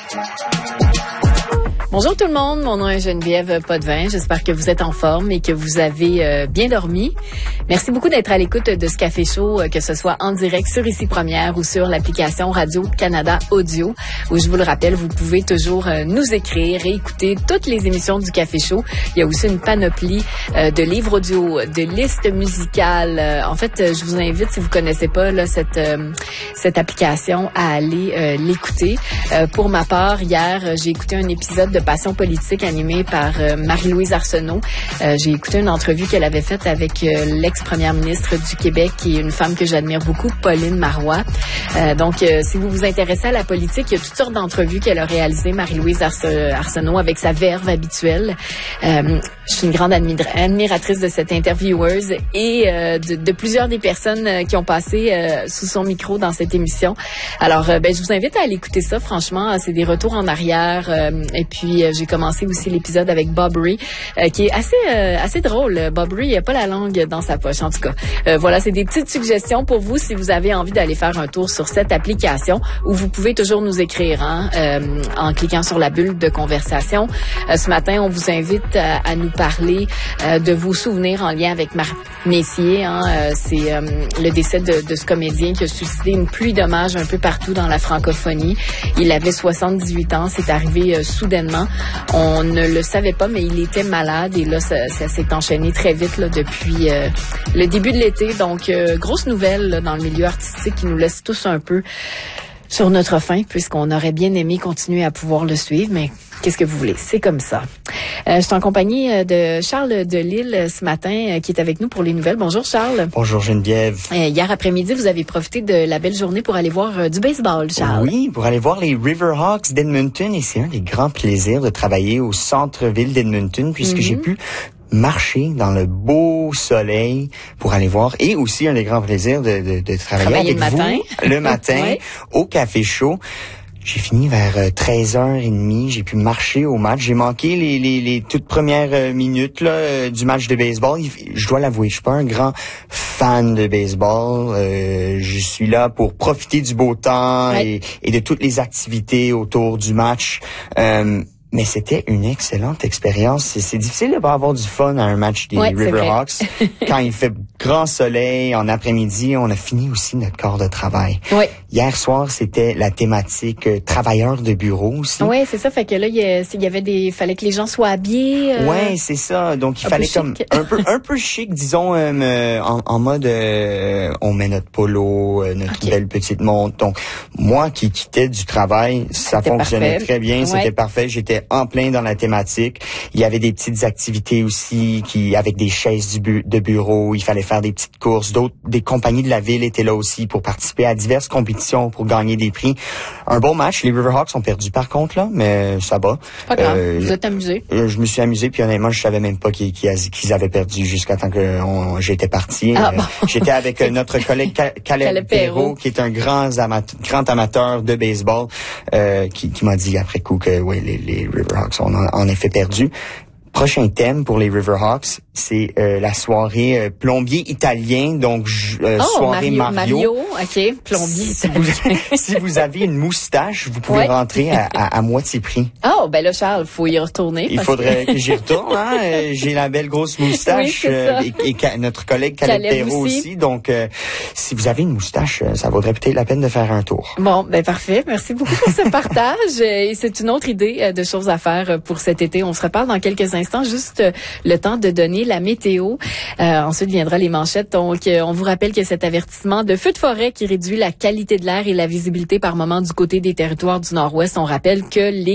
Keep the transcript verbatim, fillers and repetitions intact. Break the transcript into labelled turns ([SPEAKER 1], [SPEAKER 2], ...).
[SPEAKER 1] Bonjour tout le monde, mon nom est Geneviève Potvin. J'espère que vous êtes en forme et que vous avez euh, bien dormi. Merci beaucoup d'être à l'écoute de ce Café Show, euh, que ce soit en direct sur Ici Première ou sur l'application Radio-Canada Audio, où je vous le rappelle, vous pouvez toujours euh, nous écrire et écouter toutes les émissions du Café Show. Il y a aussi une panoplie euh, de livres audio, de listes musicales. Euh, en fait, euh, je vous invite, si vous connaissez pas là, cette euh, cette application, à aller euh, l'écouter. Euh, pour ma part, hier, euh, j'ai écouté un épisode de Passion politique animée par euh, Marie-Louise Arsenault. Euh, j'ai écouté une entrevue qu'elle avait faite avec euh, l'ex-première ministre du Québec, qui est une femme que j'admire beaucoup, Pauline Marois. Euh, donc, euh, si vous vous intéressez à la politique, il y a toutes sortes d'entrevues qu'elle a réalisées, Marie-Louise Arse- Arsenault, avec sa verve habituelle. Euh, je suis une grande admira- admiratrice de cette intervieweuse et euh, de, de plusieurs des personnes euh, qui ont passé euh, sous son micro dans cette émission. Alors, euh, ben, je vous invite à aller écouter ça. Franchement, c'est des retours en arrière. Euh, et puis, euh, j'ai commencé aussi l'épisode avec Bob Ray, euh, qui est assez euh, assez drôle. Bob Ray, il n'a pas la langue dans sa poche, en tout cas. Euh, voilà, c'est des petites suggestions pour vous si vous avez envie d'aller faire un tour sur cette application, où vous pouvez toujours nous écrire hein, euh, en cliquant sur la bulle de conversation. Euh, ce matin, on vous invite à, à nous parler euh, de vos souvenirs en lien avec Marc Messier. Hein. Euh, c'est euh, le décès de, de ce comédien qui a suscité une pluie d'hommages un peu partout dans la francophonie. Il avait soixante-dix-huit ans, c'est arrivé euh, soudainement. On ne le savait pas, mais il était malade et là, ça, ça s'est enchaîné très vite là, depuis euh, le début de l'été. Donc, euh, grosse nouvelle là, dans le milieu artistique qui nous laisse tous un peu sur notre faim, puisqu'on aurait bien aimé continuer à pouvoir le suivre, mais qu'est-ce que vous voulez? C'est comme ça. Euh, je suis en compagnie de Charles Delisle ce matin, euh, qui est avec nous pour les nouvelles. Bonjour Charles.
[SPEAKER 2] Bonjour Geneviève.
[SPEAKER 1] Euh, hier après-midi, vous avez profité de la belle journée pour aller voir euh, du baseball, Charles.
[SPEAKER 2] Oui, pour aller voir les Riverhawks d'Edmonton, et c'est un des grands plaisirs de travailler au centre-ville d'Edmonton, puisque mm-hmm. j'ai pu marcher dans le beau soleil pour aller voir, et aussi un des grands plaisirs de, de, de travailler, travailler avec
[SPEAKER 1] le matin.
[SPEAKER 2] vous le matin ouais. au Café Show. J'ai fini vers treize heures trente. J'ai pu marcher au match. J'ai manqué les, les, les toutes premières minutes là, du match de baseball. Je dois l'avouer, je suis pas un grand fan de baseball. Euh, je suis là pour profiter du beau temps ouais. et, et de toutes les activités autour du match. Euh, Mais c'était une excellente expérience. C'est, c'est difficile de pas avoir du fun à un match des ouais, Riverhawks. Quand il fait grand soleil, en après-midi, on a fini aussi notre corps de travail.
[SPEAKER 1] Oui.
[SPEAKER 2] Hier soir, c'était la thématique euh, travailleurs de bureau aussi.
[SPEAKER 1] Oui, c'est ça. Fait que là, il y, y avait des, il fallait que les gens soient habillés. Euh,
[SPEAKER 2] ouais, c'est ça. Donc il fallait comme un peu, un peu chic, disons, euh, en, en mode, euh, on met notre polo, euh, notre okay. belle petite montre. Donc moi qui quittais du travail, ça c'était fonctionnait parfait. Très bien. Ouais. C'était parfait. J'étais en plein dans la thématique. Il y avait des petites activités aussi qui, avec des chaises du bu- de bureau, il fallait faire des petites courses. D'autres, des compagnies de la ville étaient là aussi pour participer à diverses compétitions pour gagner des prix. Un bon match. Les Riverhawks ont perdu par contre là, mais ça va.
[SPEAKER 1] Pas grave. Euh, Vous êtes amusé?
[SPEAKER 2] Euh, je me suis amusé puis honnêtement, je savais même pas qu'ils, qu'ils avaient perdu jusqu'à temps que on, j'étais parti.
[SPEAKER 1] Ah,
[SPEAKER 2] euh,
[SPEAKER 1] bon.
[SPEAKER 2] J'étais avec notre collègue Caleb, Caleb Perrault, qui est un grand amateur, grand amateur de baseball, euh, qui, qui m'a dit après coup que oui, les, les Riverhawks ont en effet perdu. Prochain thème pour les Riverhawks, c'est euh, la soirée euh, plombier italien, donc euh,
[SPEAKER 1] oh,
[SPEAKER 2] soirée
[SPEAKER 1] Mario.
[SPEAKER 2] Mario.
[SPEAKER 1] Mario, ok, plombier
[SPEAKER 2] si
[SPEAKER 1] italien.
[SPEAKER 2] Vous, si vous avez une moustache, vous pouvez ouais. rentrer à, à, à moitié prix.
[SPEAKER 1] Oh, ben là, Charles, faut y retourner.
[SPEAKER 2] Il faudrait que, que j'y retourne. Hein? J'ai la belle grosse moustache
[SPEAKER 1] oui,
[SPEAKER 2] euh, et, et ca- notre collègue Caleb, Caleb Perrault aussi. aussi. Donc, euh, si vous avez une moustache, ça vaudrait peut-être la peine de faire un tour.
[SPEAKER 1] Bon, ben parfait. Merci beaucoup pour ce partage. Et c'est une autre idée de choses à faire pour cet été. On se reparle dans quelques instants. Juste le temps de donner la météo. Euh, ensuite viendra les manchettes. Donc, euh, on vous rappelle que cet avertissement de feu de forêt qui réduit la qualité de l'air et la visibilité par moment du côté des territoires du Nord-Ouest. On rappelle que les